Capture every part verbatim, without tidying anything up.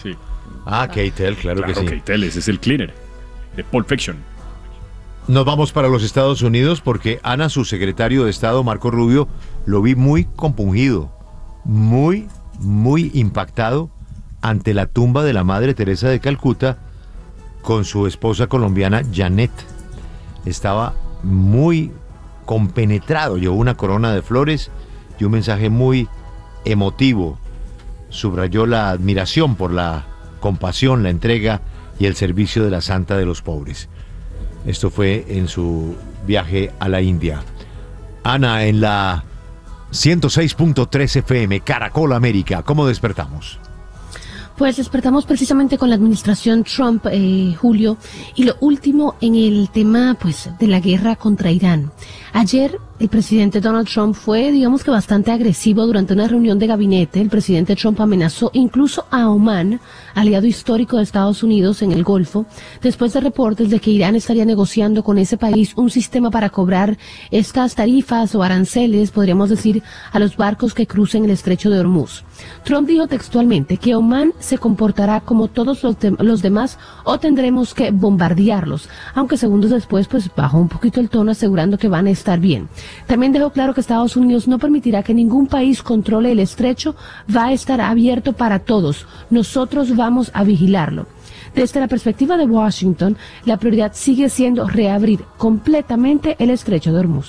Sí. Ah, Keitel, claro, Claro, que sí. Keitel, ese es el cleaner de Pulp Fiction. Nos vamos para los Estados Unidos porque Ana, su secretario de Estado, Marco Rubio, lo vi muy compungido, muy, muy impactado ante la tumba de la Madre Teresa de Calcuta con su esposa colombiana Janet. Estaba muy compenetrado, llevó una corona de flores y un mensaje muy emotivo. Subrayó la admiración por la compasión, la entrega y el servicio de la Santa de los Pobres. Esto fue en su viaje a la India. Ana, en la ciento seis punto tres F M, Caracol América, ¿cómo despertamos? Pues despertamos precisamente con la administración Trump, eh, Julio, y lo último en el tema, pues, de la guerra contra Irán. Ayer el presidente Donald Trump fue, digamos que bastante agresivo durante una reunión de gabinete. El presidente Trump amenazó incluso a Omán, aliado histórico de Estados Unidos en el Golfo, después de reportes de que Irán estaría negociando con ese país un sistema para cobrar estas tarifas o aranceles, podríamos decir, a los barcos que crucen el estrecho de Hormuz. Trump dijo textualmente que Omán se comportará como todos los, de- los demás o tendremos que bombardearlos, aunque segundos después pues bajó un poquito el tono asegurando que van a estar bien. También dejó claro que Estados Unidos no permitirá que ningún país controle el estrecho, va a estar abierto para todos, nosotros vamos a vigilarlo. Desde la perspectiva de Washington, la prioridad sigue siendo reabrir completamente el estrecho de Hormuz.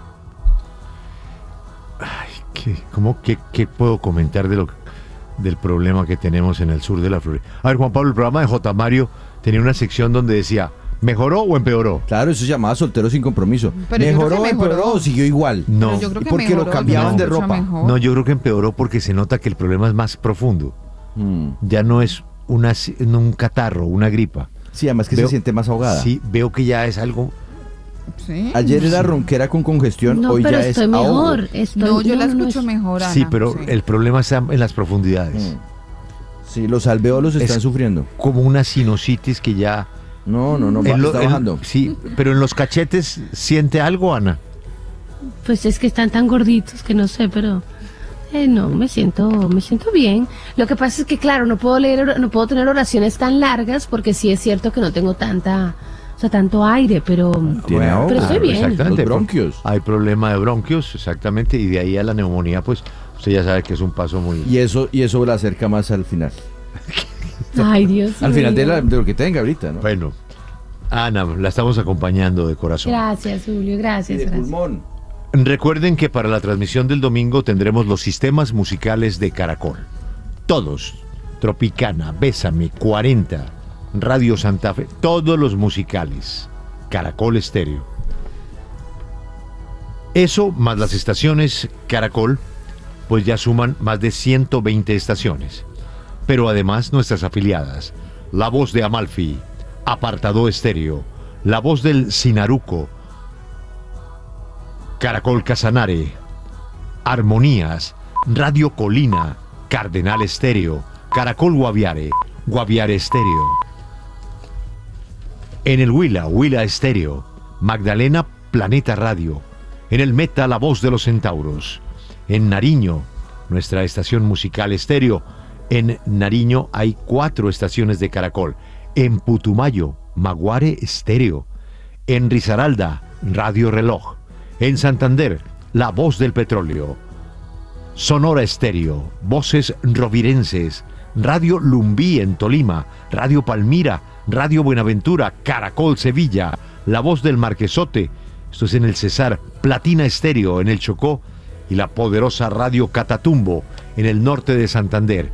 Ay, ¿qué, cómo, qué, qué puedo comentar de lo, del problema que tenemos en el sur de la Florida? A ver, Juan Pablo, el programa de J. Mario tenía una sección donde decía, ¿mejoró o empeoró? Claro, eso se llamaba soltero sin compromiso. Pero yo creo ¿Mejoró, que mejoró. empeoró o siguió igual? No, Pero yo creo ¿Y que por qué mejoró, lo cambiaban ya de mucho ropa? mejor. no, yo creo que empeoró porque se nota que el problema es más profundo. Mm. Ya no es una, un catarro, una gripa. Sí, además que Veo- se siente más ahogada. Sí, veo que ya es algo... Sí. Ayer era ronquera con congestión, No, hoy pero ya es estoy ahogo. mejor. Estoy, No, yo la no, no, escucho es- mejor, Ana. Sí, pero el problema está en las profundidades. Mm. Sí, los alveolos Es- están sufriendo. Como una sinusitis que ya... No, no, no, va- en lo- está en- bajando. sí, pero en los cachetes, ¿siente algo, Ana? Pues es que están tan gorditos que no sé, pero eh, no, me siento, me siento bien. Lo que pasa es que, claro, no puedo leer, no puedo tener oraciones tan largas porque sí es cierto que no tengo tanta, o sea, tanto aire, pero, Tiene Bueno, ahogo. pero estoy bien. Exactamente. Los bronquios. Hay problema de bronquios, exactamente, y de ahí a la neumonía, pues usted ya sabe que es un paso muy... Y eso, y eso la acerca más al final. Ay, Dios Al final de, mío. la- de lo que tenga ahorita, ¿no? Bueno, Ana, la estamos acompañando de corazón. Gracias, Julio, Y gracias, de gracias. pulmón. Recuerden que para la transmisión del domingo tendremos los sistemas musicales de Caracol. Todos. Tropicana, Bésame, cuarenta, Radio Santa Fe, todos los musicales. Caracol Estéreo. Eso más las estaciones Caracol, pues ya suman más de ciento veinte estaciones. Pero además nuestras afiliadas, La Voz de Amalfi, Apartado Estéreo, La Voz del Sinaruco, Caracol Casanare, Armonías, Radio Colina, Cardenal Estéreo, Caracol Guaviare, Guaviare Estéreo. En el Huila, Huila Estéreo, Magdalena, Planeta Radio. En el Meta, La Voz de los Centauros. En Nariño, nuestra estación musical estéreo. En Nariño hay cuatro estaciones de Caracol. En Putumayo, Maguare Estéreo. En Risaralda, Radio Reloj. En Santander, La Voz del Petróleo. Sonora Estéreo, Voces Rovirenses, Radio Lumbí en Tolima, Radio Palmira, Radio Buenaventura, Caracol Sevilla, La Voz del Marquesote, esto es en el Cesar, Platina Estéreo en el Chocó y la poderosa Radio Catatumbo en el norte de Santander.